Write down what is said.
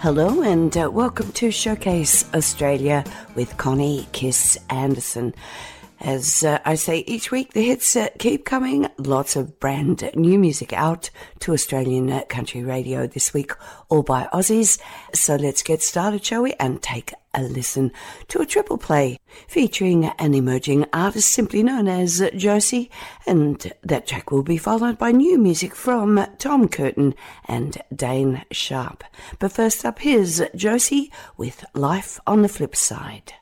Hello and welcome to Showcase Australia with Connie Kiss Anderson. As I say each week, the hits keep coming. Lots of brand new music out to Australian country radio this week, all by Aussies. So let's get started, shall we? And take a listen to a triple play featuring an emerging artist simply known as Josie. And that track will be followed by new music from Tom Curtin and Dane Sharp. But first up, here's Josie with Life on the Flip Side.